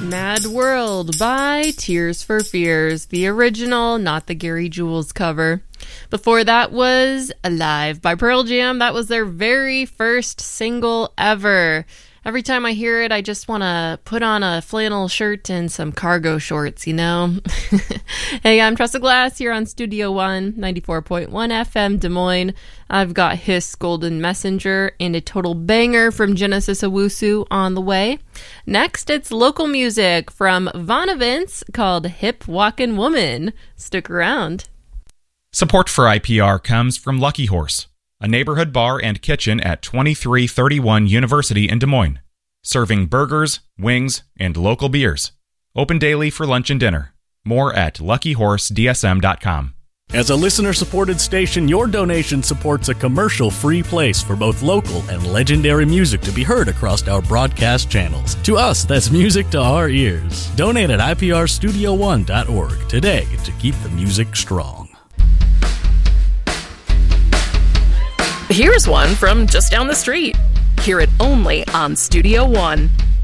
Mad World by Tears for Fears, the original, not the Gary Jules cover. Before that was Alive by Pearl Jam. That was their very first single ever. Every time I hear it, I just want to put on a flannel shirt and some cargo shorts, you know? Hey, I'm Tressa Glass here on Studio One, 94.1 FM Des Moines. I've got Hiss Golden Messenger and a total banger from Genesis Owusu on the way. Next, it's local music from Vonavents called Hip Walkin' Woman. Stick around. Support for IPR comes from Lucky Horse, a neighborhood bar and kitchen at 2331 University in Des Moines, serving burgers, wings, and local beers. Open daily for lunch and dinner. More at luckyhorsedsm.com. As a listener-supported station, your donation supports a commercial-free place for both local and legendary music to be heard across our broadcast channels. To us, that's music to our ears. Donate at iprstudio1.org today to keep the music strong. Here's one from just down the street. Hear it only on Studio One.